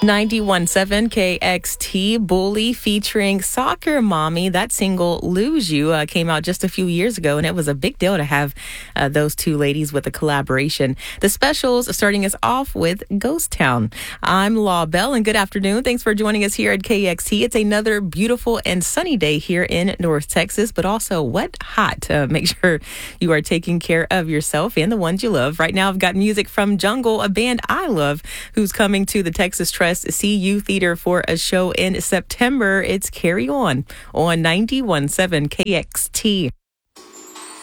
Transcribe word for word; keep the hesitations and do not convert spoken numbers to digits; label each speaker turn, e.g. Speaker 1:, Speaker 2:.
Speaker 1: ninety-one point seven K X T, Bully featuring Soccer Mommy. That single, Lose You, uh, came out just a few years ago, and it was a big deal to have uh, those two ladies with a collaboration. The specials starting us off with Ghost Town. I'm Law Bell, and good afternoon. Thanks for joining us here at K X T. It's another beautiful and sunny day here in North Texas, but also wet hot. Uh, make sure you are taking care of yourself and the ones you love. Right now, I've got music from Jungle, a band I love, who's coming to the Texas Trust C U Theater for a show in September. It's Carry On on ninety-one point seven K X T.